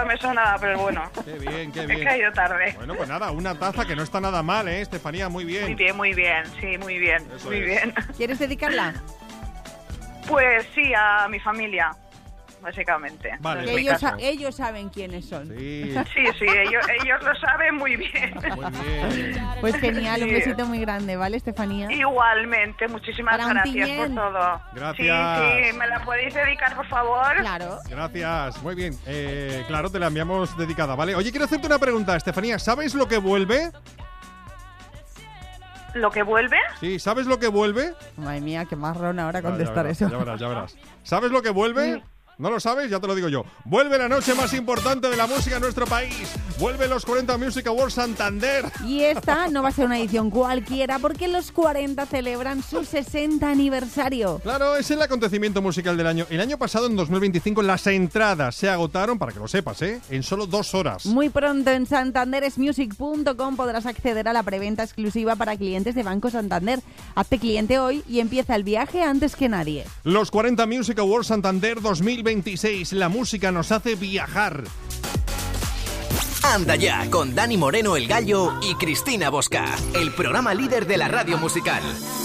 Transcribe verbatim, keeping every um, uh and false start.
no me sonaba, pero bueno. Qué bien, qué Me bien. he caído tarde. Bueno, pues nada, una taza que no está nada mal, ¿eh, Estefanía? Muy bien. Muy bien, muy bien, sí, muy bien, Eso muy es. bien. ¿Quieres dedicarla? Pues sí, a mi familia, básicamente. Vale. En Que mi ellos, caso. sa- ellos saben quiénes son. Sí, Sí, sí, ellos, ellos lo saben muy bien. muy bien. Pues genial, un Sí. besito muy grande, ¿vale, Estefanía? Igualmente, muchísimas Para un gracias tiñén. por todo. Gracias. Sí, sí, ¿me la podéis dedicar, por favor? Claro. Gracias, muy bien. Eh, claro, te la enviamos dedicada, ¿vale? Oye, quiero hacerte una pregunta, Estefanía. ¿Sabes lo que vuelve? ¿Lo que vuelve? Sí, ¿sabes lo que vuelve? Madre mía, qué marrón ahora Ah, ya contestar verás, eso. Ya verás, ya verás. ¿Sabes lo que vuelve? ¿No lo sabes? Ya te lo digo yo. Vuelve la noche más importante de la música en nuestro país. Vuelve los cuarenta Music Awards Santander. Y esta no va a ser una edición cualquiera porque los cuarenta celebran su sesenta aniversario. Claro, es el acontecimiento musical del año. El año pasado, en dos mil veinticinco, las entradas se agotaron, para que lo sepas, ¿eh? En solo dos horas. Muy pronto en santanderesmusic punto com podrás acceder a la preventa exclusiva para clientes de Banco Santander. Hazte cliente hoy y empieza el viaje antes que nadie. Los cuarenta Music Awards Santander dos mil veintiséis. La música nos hace viajar. Anda ya, con Dani Moreno el Gallo y Cristina Bosca, el programa líder de la radio musical.